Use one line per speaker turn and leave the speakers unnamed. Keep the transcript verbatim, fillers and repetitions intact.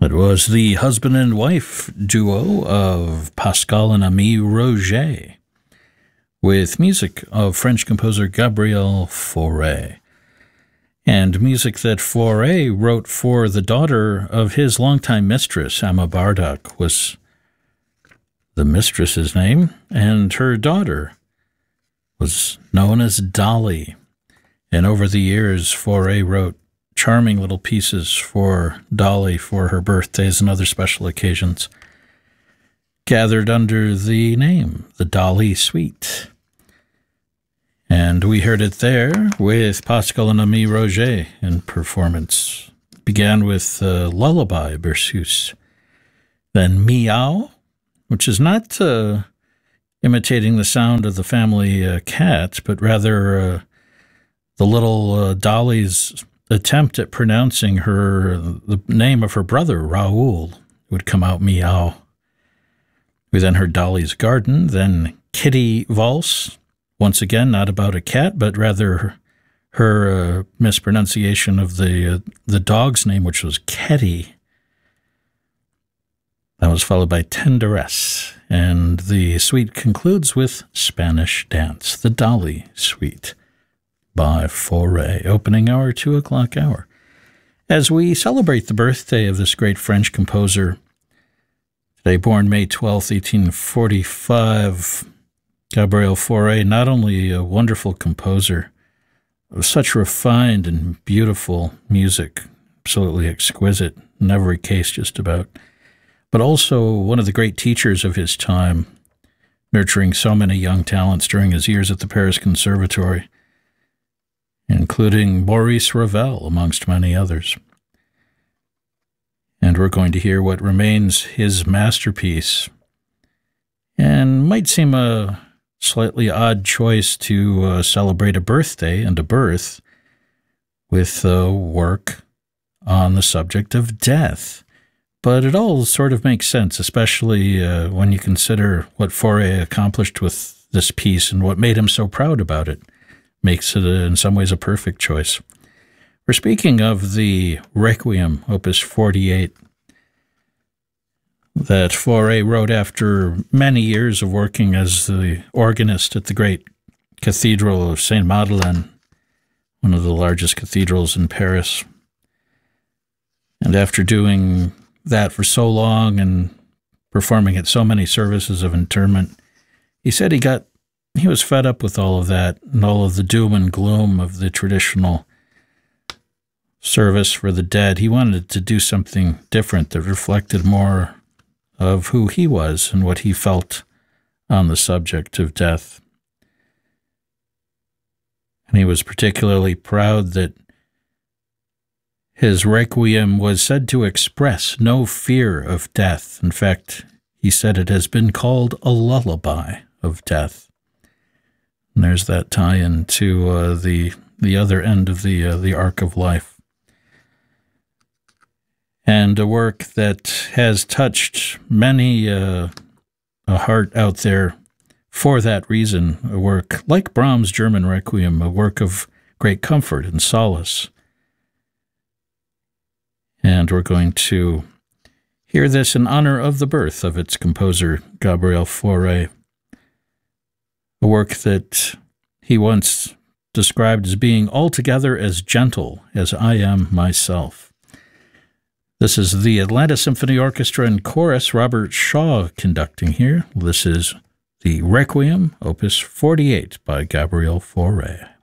It was the husband and wife duo of Pascal and Ami Roger, with music of French composer Gabriel Fauré, and music that Fauré wrote for the daughter of his longtime mistress. Emma Bardock was the mistress's name, and her daughter was known as Dolly. And over the years, Fauré wrote charming little pieces for Dolly for her birthdays and other special occasions, gathered under the name The Dolly Suite. And we heard it there with Pascal and Ami Roger in performance. It began with uh, Lullaby, Berceuse, then Meow, which is not uh, imitating the sound of the family uh, cat, but rather uh, the little uh, Dolly's attempt at pronouncing her the name of her brother, Raoul, would come out Meow. We then heard Dolly's Garden, then Kitty Valse, once again not about a cat, but rather her, her uh, mispronunciation of the uh, the dog's name, which was Ketty. That was followed by Tenderess, and the suite concludes with Spanish Dance, the Dolly Suite by Fauré, opening our two o'clock hour. As we celebrate the birthday of this great French composer, today born May twelfth, eighteen forty-five, Gabriel Fauré, not only a wonderful composer of such refined and beautiful music, absolutely exquisite in every case just about, but also one of the great teachers of his time, nurturing so many young talents during his years at the Paris Conservatory, including Maurice Ravel, amongst many others. And we're going to hear what remains his masterpiece, and might seem a slightly odd choice to uh, celebrate a birthday and a birth with uh, work on the subject of death. But it all sort of makes sense, especially uh, when you consider what Fauré accomplished with this piece and what made him so proud about it. Makes it, uh, in some ways, a perfect choice. We're speaking of the Requiem, Opus forty-eight, that Fauré wrote after many years of working as the organist at the great Cathedral of Saint Madeleine, one of the largest cathedrals in Paris. And after doing that for so long and performing at so many services of interment, he said he got he was fed up with all of that and all of the doom and gloom of the traditional service for the dead. He wanted to do something different that reflected more of who he was and what he felt on the subject of death. And he was particularly proud that his Requiem was said to express no fear of death. In fact, he said it has been called a lullaby of death. And there's that tie-in to uh, the the other end of the uh, the arc of life. And a work that has touched many uh, a heart out there for that reason. A work like Brahms' German Requiem, a work of great comfort and solace. And we're going to hear this in honor of the birth of its composer, Gabriel Fauré, a work that he once described as being altogether as gentle as I am myself. This is the Atlanta Symphony Orchestra and Chorus, Robert Shaw conducting here. This is the Requiem, Opus forty-eight by Gabriel Fauré.